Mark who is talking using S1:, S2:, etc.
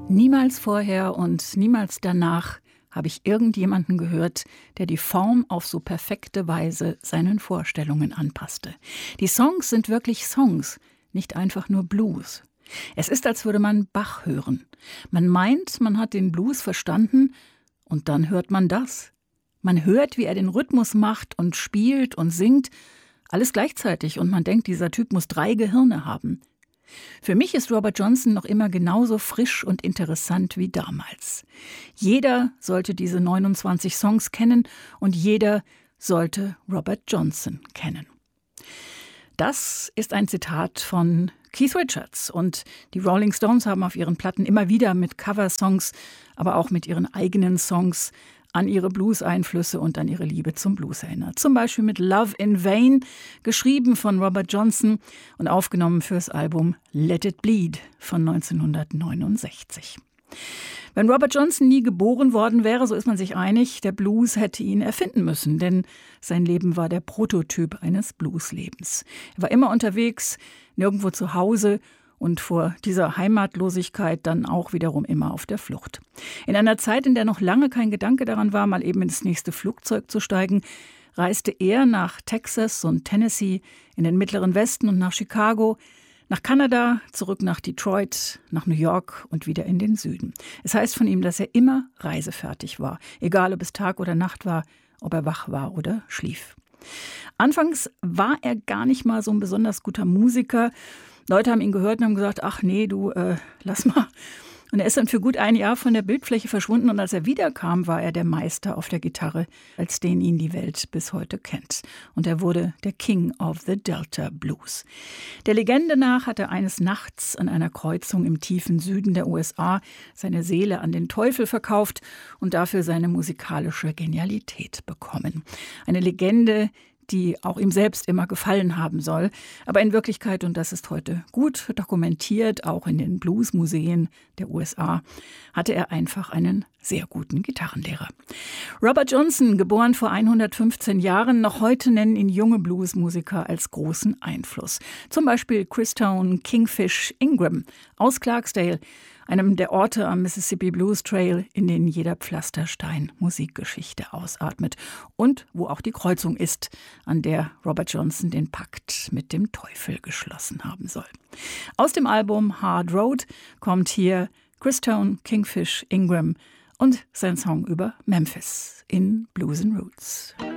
S1: Niemals vorher und niemals danach habe ich irgendjemanden gehört, der die Form auf so perfekte Weise seinen Vorstellungen anpasste. Die Songs sind wirklich Songs, nicht einfach nur Blues. Es ist, als würde man Bach hören. Man meint, man hat den Blues verstanden und dann hört man das. Man hört, wie er den Rhythmus macht und spielt und singt, alles gleichzeitig, und man denkt, dieser Typ muss 3 Gehirne haben. Für mich ist Robert Johnson noch immer genauso frisch und interessant wie damals. Jeder sollte diese 29 Songs kennen und jeder sollte Robert Johnson kennen. Das ist ein Zitat von Keith Richards, und die Rolling Stones haben auf ihren Platten immer wieder mit Coversongs, aber auch mit ihren eigenen Songs an ihre Blues-Einflüsse und an ihre Liebe zum Blues erinnert. Zum Beispiel mit Love in Vain, geschrieben von Robert Johnson und aufgenommen fürs Album Let It Bleed von 1969. Wenn Robert Johnson nie geboren worden wäre, so ist man sich einig, der Blues hätte ihn erfinden müssen, denn sein Leben war der Prototyp eines Blueslebens. Er war immer unterwegs, nirgendwo zu Hause und vor dieser Heimatlosigkeit dann auch wiederum immer auf der Flucht. In einer Zeit, in der noch lange kein Gedanke daran war, mal eben ins nächste Flugzeug zu steigen, reiste er nach Texas und Tennessee, in den Mittleren Westen und nach Chicago, nach Kanada, zurück nach Detroit, nach New York und wieder in den Süden. Es heißt von ihm, dass er immer reisefertig war, egal ob es Tag oder Nacht war, ob er wach war oder schlief. Anfangs war er gar nicht mal so ein besonders guter Musiker. Leute haben ihn gehört und haben gesagt, ach nee, du, lass mal. Und er ist dann für gut ein Jahr von der Bildfläche verschwunden, und als er wiederkam, war er der Meister auf der Gitarre, als den ihn die Welt bis heute kennt. Und er wurde der King of the Delta Blues. Der Legende nach hat er eines Nachts an einer Kreuzung im tiefen Süden der USA seine Seele an den Teufel verkauft und dafür seine musikalische Genialität bekommen. Eine Legende, die auch ihm selbst immer gefallen haben soll. Aber in Wirklichkeit, und das ist heute gut dokumentiert, auch in den Bluesmuseen der USA, hatte er einfach einen sehr guten Gitarrenlehrer. Robert Johnson, geboren vor 115 Jahren, noch heute nennen ihn junge Bluesmusiker als großen Einfluss. Zum Beispiel Christone Kingfish Ingram aus Clarksdale, einem der Orte am Mississippi Blues Trail, in denen jeder Pflasterstein Musikgeschichte ausatmet und wo auch die Kreuzung ist, an der Robert Johnson den Pakt mit dem Teufel geschlossen haben soll. Aus dem Album Hard Road kommt hier Christone Kingfish Ingram und sein Song über Memphis in Blues and Roots.